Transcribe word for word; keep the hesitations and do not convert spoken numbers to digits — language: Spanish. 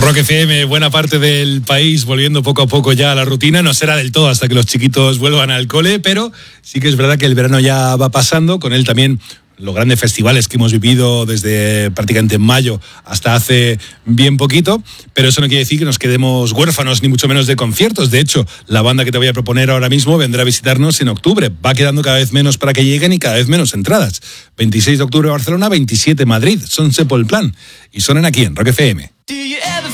Rock F M, buena parte del país volviendo poco a poco ya a la rutina. No será del todo hasta que los chiquitos vuelvan al cole, pero sí que es verdad que el verano ya va pasando, con él también los grandes festivales que hemos vivido desde prácticamente mayo hasta hace bien poquito, pero eso no quiere decir que nos quedemos huérfanos ni mucho menos de conciertos. De hecho, la banda que te voy a proponer ahora mismo vendrá a visitarnos en octubre. Va quedando cada vez menos para que lleguen y cada vez menos entradas. veintiséis de octubre Barcelona, veintisiete Madrid. Son Sepultura y suenan aquí en Rock F M.